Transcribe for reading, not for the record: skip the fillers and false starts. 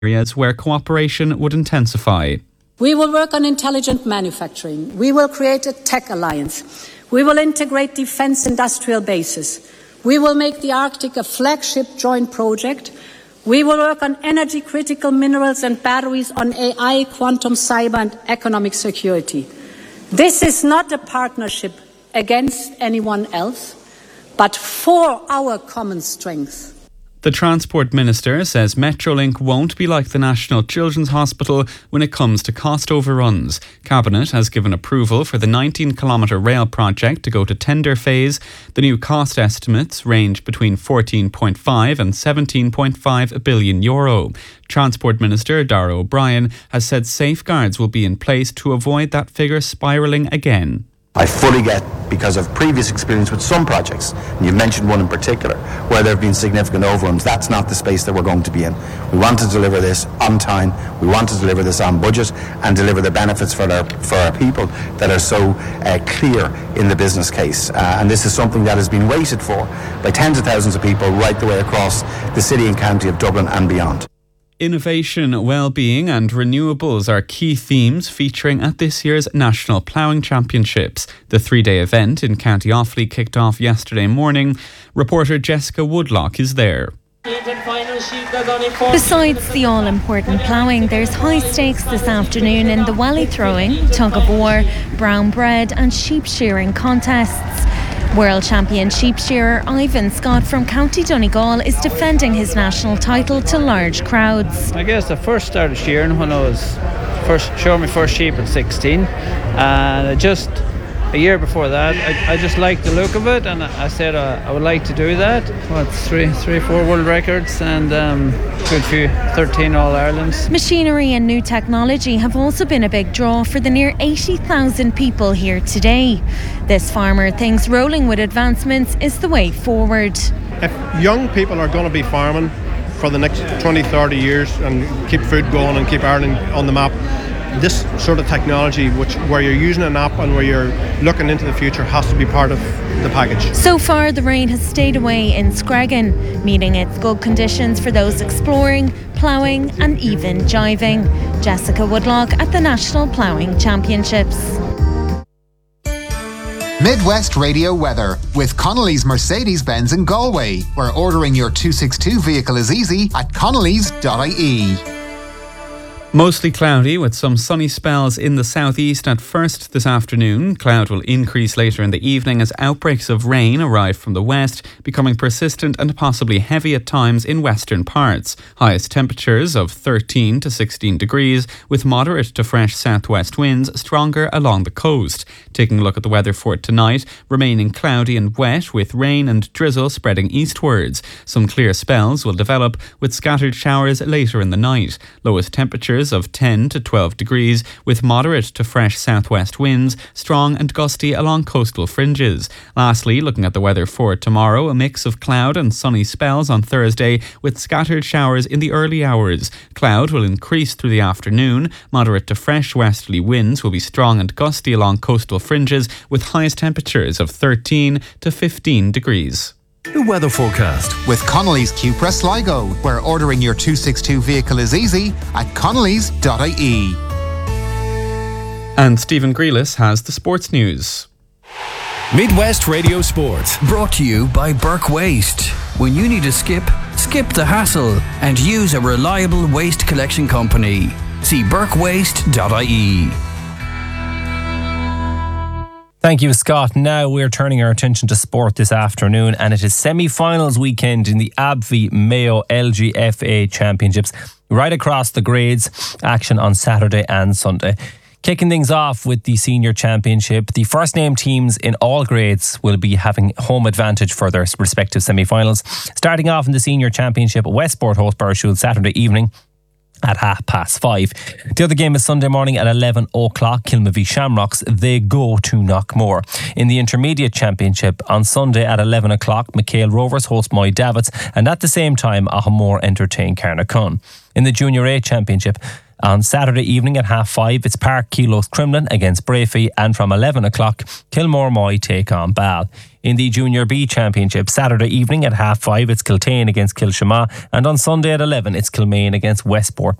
areas where cooperation would intensify. We will work on intelligent manufacturing. We will create a tech alliance. We will integrate defence industrial bases. We will make the Arctic a flagship joint project. We will work on energy critical minerals and batteries, on AI, quantum, cyber and economic security. This is not a partnership against anyone else, but for our common strength. The Transport Minister says Metrolink won't be like the National Children's Hospital when it comes to cost overruns. Cabinet has given approval for the 19-kilometre rail project to go to tender phase. The new cost estimates range between 14.5 and 17.5 billion euro. Transport Minister Darragh O'Brien has said safeguards will be in place to avoid that figure spiralling again. I fully get, because of previous experience with some projects, and you've mentioned one in particular, where there have been significant overruns. That's not the space that we're going to be in. We want to deliver this on time, we want to deliver this on budget, and deliver the benefits for our people that are so clear in the business case. And this is something that has been waited for by tens of thousands of people right the way across the city and county of Dublin and beyond. Innovation, well-being and renewables are key themes featuring at this year's National Ploughing Championships. The three-day event in County Offaly kicked off yesterday morning. Reporter Jessica Woodlock is there. Besides the all-important ploughing, there's high stakes this afternoon in the wally throwing, tug of war, brown bread and sheep shearing contests. World champion sheep shearer Ivan Scott from County Donegal is defending his national title to large crowds. I guess I first started shearing when I was showing my first sheep at 16, and a year before that I just liked the look of it, and I said I would like to do that. Three, 4 world records and good few 13 All-Irelands. Machinery and new technology have also been a big draw for the near 80,000 people here today. This farmer thinks rolling with advancements is the way forward. If young people are going to be farming for the next 20, 30 years and keep food going and keep Ireland on the map, this sort of technology, where you're using an app and where you're looking into the future, has to be part of the package. So far, the rain has stayed away in Screggan, meaning it's good conditions for those exploring, ploughing and even jiving. Jessica Woodlock at the National Ploughing Championships. Midwest Radio weather with Connolly's Mercedes-Benz in Galway, where ordering your 262 vehicle is easy at connellys.ie. Mostly cloudy with some sunny spells in the southeast at first this afternoon. Cloud will increase later in the evening as outbreaks of rain arrive from the west, becoming persistent and possibly heavy at times in western parts. Highest temperatures of 13 to 16 degrees with moderate to fresh southwest winds, stronger along the coast. Taking a look at the weather for tonight, remaining cloudy and wet with rain and drizzle spreading eastwards. Some clear spells will develop with scattered showers later in the night. Lowest temperatures of 10 to 12 degrees with moderate to fresh southwest winds, strong and gusty along coastal fringes. Lastly, looking at the weather for tomorrow, a mix of cloud and sunny spells on Thursday with scattered showers in the early hours. Cloud will increase through the afternoon. Moderate to fresh westerly winds will be strong and gusty along coastal fringes with highest temperatures of 13 to 15 degrees. The weather forecast with Connolly's Cupra Sligo, where ordering your 262 vehicle is easy at connellys.ie. And Stephen Grealis has the sports news. Midwest Radio Sport, brought to you by Burke Waste. When you need a skip the hassle and use a reliable waste collection company. See burkewaste.ie. Thank you, Scott. Now we're turning our attention to sport this afternoon, and it is semi-finals weekend in the AbbVie Mayo LGFA Championships. Right across the grades, action on Saturday and Sunday. Kicking things off with the Senior Championship, the first name teams in all grades will be having home advantage for their respective semi-finals. Starting off in the Senior Championship, Westport host Burrishoole Saturday evening at 5:30. The other game is Sunday morning at 11 o'clock. Kilma v Shamrocks, they go to Knockmore. In the Intermediate Championship on Sunday at 11 o'clock, McHale Rovers host Moy Davits, and at the same time Ahamore entertain Carnacon. In the Junior A Championship, On Saturday evening at 5:30, it's Park Keelos Crumlin against Brafey, and from 11 o'clock, Kilmore Moy take on Ball. In the Junior B Championship, Saturday evening at 5:30, it's Kiltane against Kilshama, and on Sunday at 11, it's Kilmaine against Westport.